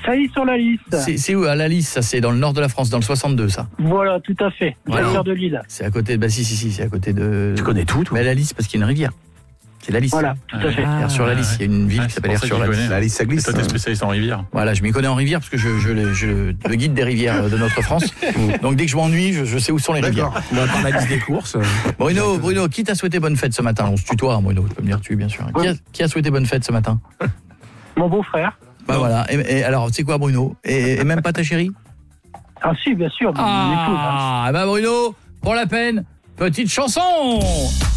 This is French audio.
Sailly-sur-la-Lys. C'est où à la Lys? Ça, c'est dans le nord de la France, dans le 62, ça. Voilà, tout à fait. Voilà. Directeur de Lille. C'est à côté de... Bah si, c'est à côté de... Tu connais tout, toi. Mais la Lys, parce qu'il y a une rivière. C'est la Lys. Voilà, tout à fait. Sur la Lys, il y a une ville qui s'appelle sur la Lys. La Lys, ça glisse. Toi, t'es spécialiste en rivière. Voilà, je m'y connais en rivière parce que je le guide des rivières de notre France. Donc dès que je m'ennuie, je sais où sont les rivières. D'accord. On va par la liste des courses. Bruno, qui t'a souhaité bonne fête ce matin? On se tutoie, Bruno, tu peux me dire tu, bien sûr. Qui a souhaité bonne fête ce matin? Mon beau-frère. Bah voilà, et alors, c'est quoi Bruno? Et même pas ta chérie? Ah si, bien sûr, mon épouse. Ah, bah Bruno, pour la peine, petite chanson.